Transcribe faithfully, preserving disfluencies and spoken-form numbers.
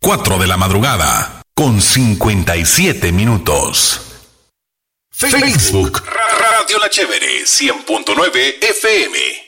cuatro de la madrugada, con cincuenta y siete minutos. Facebook, Radio La Chévere, cien punto nueve F M.